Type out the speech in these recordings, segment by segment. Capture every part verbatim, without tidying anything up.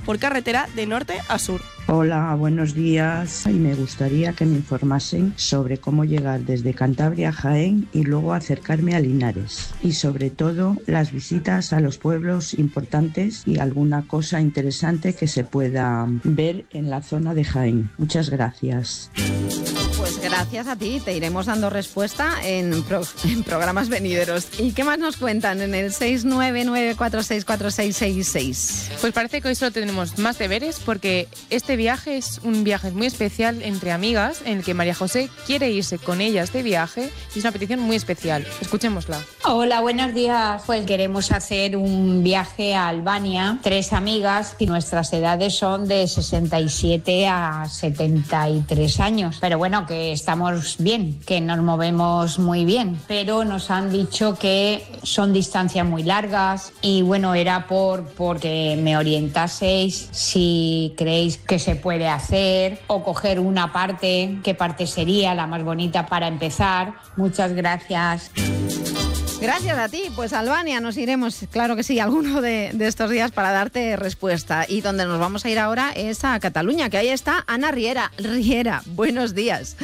por carretera de norte a sur. Hola, buenos días. Y me gustaría que me informasen sobre cómo llegar desde Cantabria a Jaén y luego acercarme a Linares. Y sobre todo las visitas a los pueblos importantes y alguna cosa interesante que se pueda ver en la zona de Jaén. Muchas gracias. Pues gracias a ti, te iremos dando respuesta en, pro, en programas venideros. ¿Y qué más nos cuentan en el seis nueve nueve cuatro seis cuatro seis seis seis? Pues parece que hoy solo tenemos más deberes porque este viaje es un viaje muy especial entre amigas en el que María José quiere irse con ellas de viaje y es una petición muy especial. Escuchémosla. Hola, buenos días. Pues queremos hacer un viaje a Albania, tres amigas y nuestras edades son de sesenta y siete a setenta y tres años. Pero bueno, que estamos bien, que nos movemos muy bien, pero nos han dicho que son distancias muy largas y bueno, era por porque me orientaseis si creéis que se puede hacer o coger una parte, qué parte sería la más bonita para empezar. Muchas gracias. Gracias a ti, pues a Albania nos iremos, claro que sí, alguno de, de estos días para darte respuesta. Y donde nos vamos a ir ahora es a Cataluña, que ahí está Ana Riera. Riera, buenos días.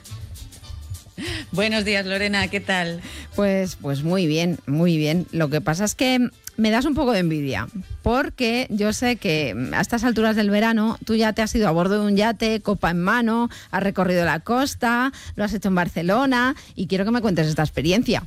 Buenos días, Lorena, ¿qué tal? Pues, pues muy bien, muy bien. Lo que pasa es que me das un poco de envidia, porque yo sé que a estas alturas del verano tú ya te has ido a bordo de un yate, copa en mano, has recorrido la costa, lo has hecho en Barcelona y quiero que me cuentes esta experiencia.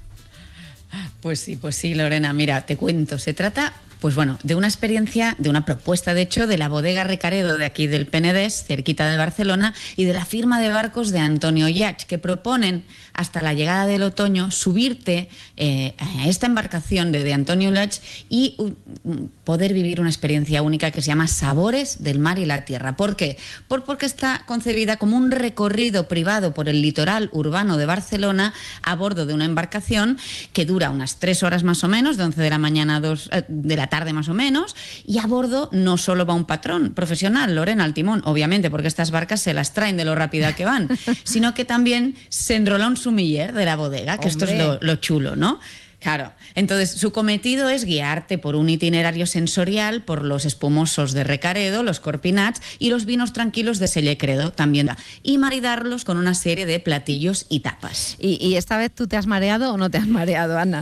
Pues sí, pues sí, Lorena, mira, te cuento, se trata, pues bueno, de una experiencia, de una propuesta, de hecho, de la bodega Recaredo de aquí del Penedès, cerquita de Barcelona, y de la firma de barcos de Antonio Yacht, que proponen, hasta la llegada del otoño, subirte eh, a esta embarcación de, de Antonio Yacht y uh, poder vivir una experiencia única que se llama Sabores del Mar y la Tierra. ¿Por qué? Por, porque está concebida como un recorrido privado por el litoral urbano de Barcelona a bordo de una embarcación que dura unas tres horas más o menos, de once de la mañana a dos eh, de la tarde más o menos, y a bordo no solo va un patrón profesional, Lorena, al timón, obviamente, porque estas barcas se las traen de lo rápida que van, sino que también se enrola un sumiller de la bodega, que Hombre. Esto es lo, lo chulo, ¿no? Claro, entonces su cometido es guiarte por un itinerario sensorial por los espumosos de Recaredo, los corpinats y los vinos tranquilos de Sellecredo también, y maridarlos con una serie de platillos y tapas. ¿Y, y esta vez tú te has mareado o no te has mareado, Ana?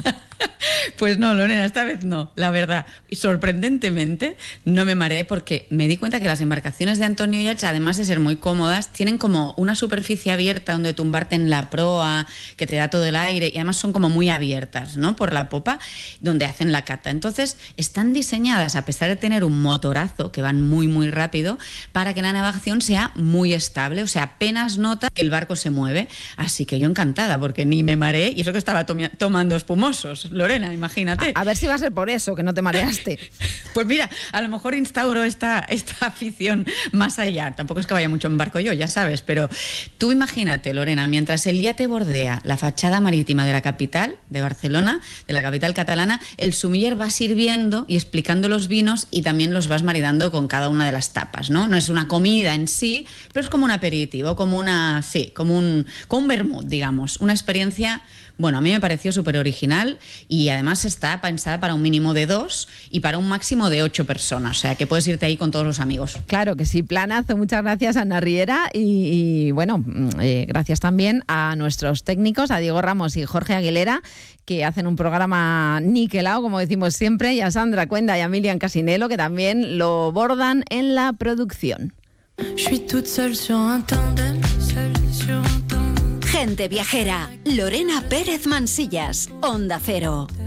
Pues no, Lorena, esta vez no, la verdad. Y sorprendentemente no me mareé porque me di cuenta que las embarcaciones de Antonio Yacht, además de ser muy cómodas, tienen como una superficie abierta donde tumbarte en la proa, que te da todo el aire, y además son como muy abiertas, ¿no? Por la popa, donde hacen la cata. Entonces, están diseñadas, a pesar de tener un motorazo, que van muy, muy rápido, para que la navegación sea muy estable, o sea, apenas nota que el barco se mueve. Así que yo encantada, porque ni me mareé, y eso que estaba to- tomando espumosos, Lorena, imagínate. A, a ver si va a ser por eso, que no te mareaste. Pues mira, a lo mejor instauro esta, esta afición más allá. Tampoco es que vaya mucho en barco yo, ya sabes, pero tú imagínate, Lorena, mientras el yate bordea la fachada marítima de la capital, de Barcelona, de la capital catalana, el sumiller va sirviendo y explicando los vinos y también los vas maridando con cada una de las tapas, ¿no? No es una comida en sí, pero es como un aperitivo, como una, sí, como un, como un vermut, digamos, una experiencia. Bueno, a mí me pareció súper original y además está pensada para un mínimo de dos y para un máximo de ocho personas, o sea que puedes irte ahí con todos los amigos. Claro que sí, planazo. Muchas gracias, Ana Riera, y, y bueno, eh, gracias también a nuestros técnicos, a Diego Ramos y Jorge Aguilera, que hacen un programa niquelado, como decimos siempre, y a Sandra Cuenda y a Miriam Casinelo, que también lo bordan en la producción. Gente viajera, Lorena Pérez Mansillas, Onda Cero.